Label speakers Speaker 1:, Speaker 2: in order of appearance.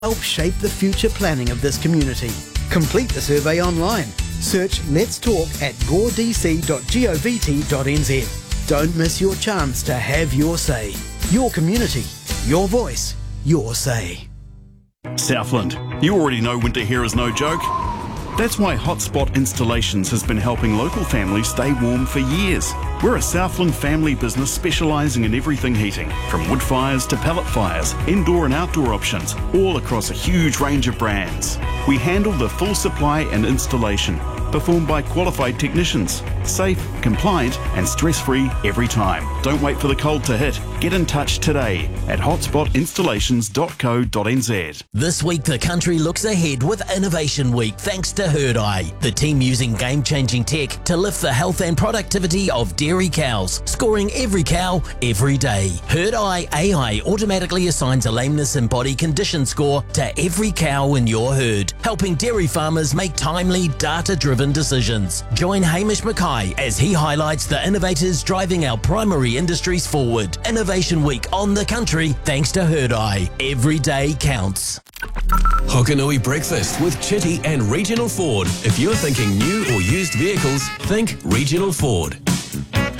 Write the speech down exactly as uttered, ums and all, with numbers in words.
Speaker 1: help shape the future planning of this community. Complete the survey online. Search Let's Talk at gore d c dot govt dot n z. Don't miss your chance to have your say. Your community, your voice, your say.
Speaker 2: Southland, you already know winter here is no joke. That's why Hotspot Installations has been helping local families stay warm for years. We're a Southland family business specialising in everything heating, from wood fires to pellet fires, indoor and outdoor options, all across a huge range of brands. We handle the full supply and installation, performed by qualified technicians. Safe, compliant and stress-free every time. Don't wait for the cold to hit. Get in touch today at hotspot installations dot co dot n z.
Speaker 3: This week the country looks ahead with Innovation Week thanks to Herd Eye, the team using game-changing tech to lift the health and productivity of dairy cows, scoring every cow every day. Herd Eye A I automatically assigns a lameness and body condition score to every cow in your herd, helping dairy farmers make timely, data-driven decisions. Join Hamish Mackay as he highlights the innovators driving our primary industries forward. Innovation Week on the country thanks to Herd Eye. Every day counts.
Speaker 4: Hokanui Breakfast with Chitty and Regional Ford. If you're thinking new or used vehicles, think Regional Ford.